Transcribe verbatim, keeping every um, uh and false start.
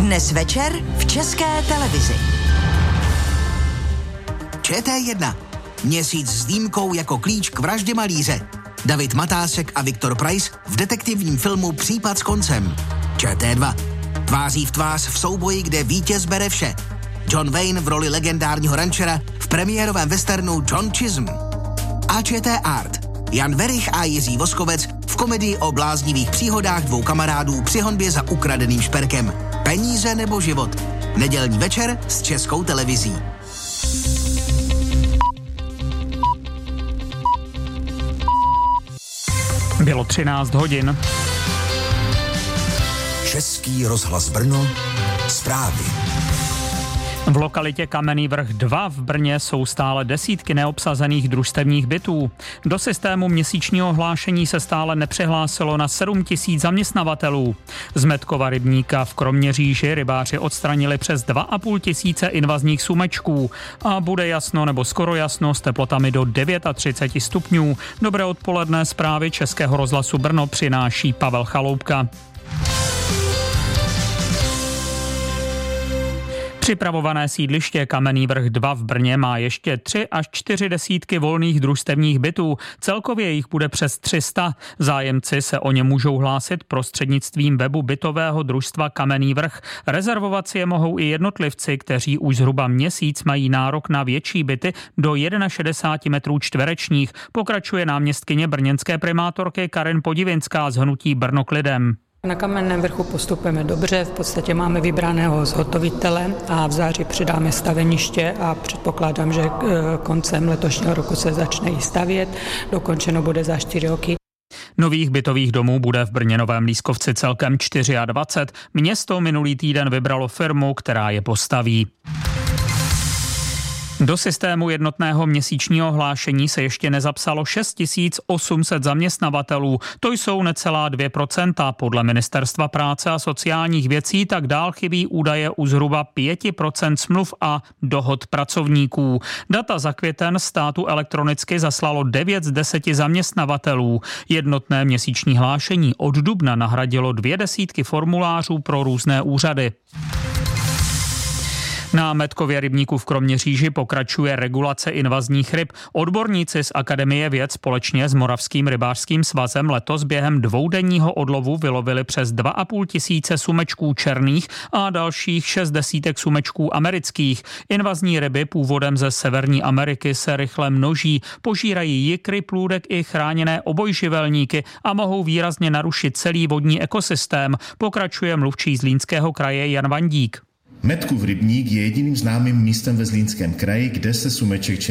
Dnes večer v České televizi. ČT1. Měsíc s dýmkou jako klíč k vraždě malíře. David Matásek a Viktor Preiss v detektivním filmu Případ s koncem. ČT2. Tváří v tvář v souboji, kde vítěz bere vše. John Wayne v roli legendárního rančera v premiérovém westernu John Chisholm. A ČT Art. Jan Werich a Jiří Voskovec v komedii o bláznivých příhodách dvou kamarádů při honbě za ukradeným šperkem. Peníze nebo život. Nedělní večer s Českou televizí. Bylo třináct hodin. Český rozhlas Brno, zprávy. V lokalitě Kamenný vrch dva v Brně jsou stále desítky neobsazených družstevních bytů. Do systému měsíčního hlášení se stále nepřihlásilo na sedm tisíc zaměstnavatelů. Z Metkova rybníka v Kroměříži rybáři odstranili přes dva a půl tisíce invazních sumečků. A bude jasno nebo skoro jasno s teplotami do třicet devět stupňů. Dobré odpoledne, zprávy Českého rozhlasu Brno přináší Pavel Chaloupka. Připravované sídliště Kamenný vrch dva v Brně má ještě tři až čtyři desítky volných družstevních bytů. Celkově jich bude přes tři sta. Zájemci se o ně můžou hlásit prostřednictvím webu bytového družstva Kamenný vrch. Rezervovat si je mohou i jednotlivci, kteří už zhruba měsíc mají nárok na větší byty do šedesát jedna metrů čtverečních, pokračuje náměstkyně brněnské primátorky Karin Podivinská z hnutí Brno k lidem. Na Kamenném vrchu postupujeme dobře, v podstatě máme vybraného zhotovitele a v září předáme staveniště a předpokládám, že koncem letošního roku se začne i stavět, dokončeno bude za čtyři roky. Nových bytových domů bude v Brně Novém Lískovci celkem dvacet čtyři. Město minulý týden vybralo firmu, která je postaví. Do systému jednotného měsíčního hlášení se ještě nezapsalo šest tisíc osm set zaměstnavatelů. To jsou necelá dvě procenta. Podle Ministerstva práce a sociálních věcí tak dál chybí údaje u zhruba pět procent smluv a dohod pracovníků. Data za květen státu elektronicky zaslalo devět z deseti zaměstnavatelů. Jednotné měsíční hlášení od dubna nahradilo dvě desítky formulářů pro různé úřady. Na Metkově rybníku v Kroměříži pokračuje regulace invazních ryb. Odborníci z Akademie věd společně s Moravským rybářským svazem letos během dvoudenního odlovu vylovili přes dva a půl tisíce sumečků černých a dalších šest desítek sumečků amerických. Invazní ryby původem ze Severní Ameriky se rychle množí, požírají jikry, plůdek i chráněné obojživelníky a mohou výrazně narušit celý vodní ekosystém, pokračuje mluvčí Zlínského kraje Jan Vandík. Metkův rybník je jediným známým místem ve Zlínském kraji, kde se sumeček